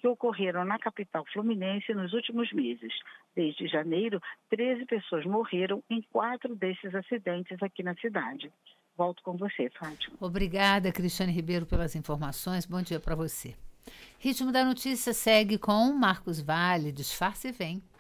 que ocorreram na capital fluminense nos últimos meses. Desde janeiro, 13 pessoas morreram em 4 desses acidentes aqui na cidade. Volto com você, Fátima. Obrigada, Cristiane Ribeiro, pelas informações. Bom dia para você. Ritmo da Notícia segue com Marcos Vale, Disfarce e Vem.